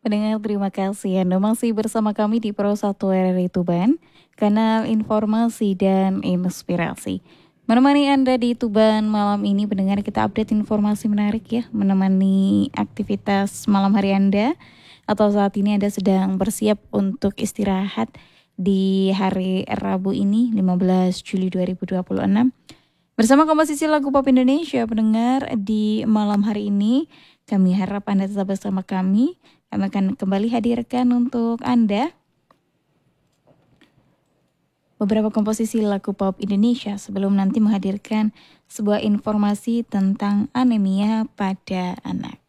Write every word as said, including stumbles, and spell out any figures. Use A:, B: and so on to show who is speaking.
A: Pendengar terima kasih Anda masih bersama kami di Pro satu R R I Tuban, kanal informasi dan inspirasi. Menemani Anda di Tuban malam ini, pendengar, kita update informasi menarik ya, menemani aktivitas malam hari Anda, atau saat ini Anda sedang bersiap untuk istirahat di hari Rabu ini, lima belas Juli dua ribu dua puluh enam. Bersama komposisi lagu pop Indonesia, pendengar, di malam hari ini kami harap Anda tetap bersama kami. Kami akan kembali hadirkan untuk Anda beberapa komposisi lagu pop Indonesia sebelum nanti menghadirkan sebuah informasi tentang anemia pada anak.